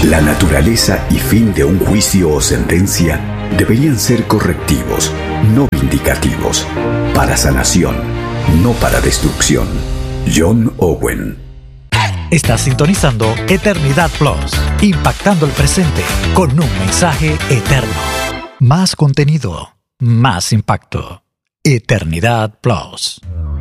La naturaleza y fin de un juicio o sentencia deberían ser correctivos, no vindicativos, para sanación, no para destrucción. John Owen. Estás sintonizando Eternidad Plus, impactando el presente con un mensaje eterno. Más contenido, más impacto. Eternidad Plus.